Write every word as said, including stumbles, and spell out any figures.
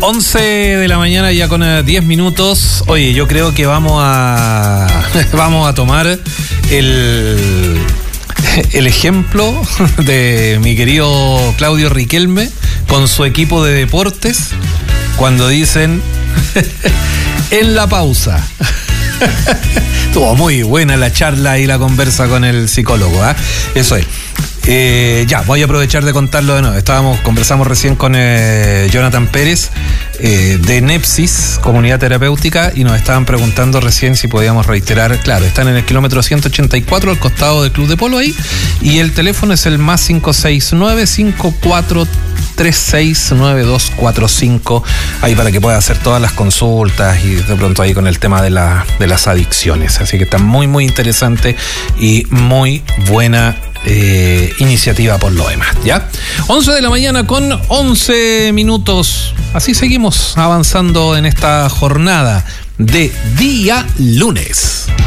once de la mañana ya con diez minutos. Oye, yo creo que vamos a vamos a tomar el, el ejemplo de mi querido Claudio Riquelme con su equipo de deportes cuando dicen en la pausa. Estuvo muy buena la charla y la conversa con el psicólogo, ¿eh? Eso es. Eh, ya, voy a aprovechar de contarlo de nuevo. Estábamos, conversamos recién con eh, Jonathan Pérez eh, de Nepsis, Comunidad Terapéutica, y nos estaban preguntando recién si podíamos reiterar. Claro, están en el kilómetro ciento ochenta y cuatro al costado del Club de Polo ahí, y el teléfono es el más cinco seis nueve, cinco cuatro tres seis nueve dos cuatro cinco, ahí para que pueda hacer todas las consultas y de pronto ahí con el tema de, la, de las adicciones. Así que está muy muy interesante y muy buena Eh, iniciativa por lo demás, ¿ya? once de la mañana con once minutos. Así seguimos avanzando en esta jornada de día lunes.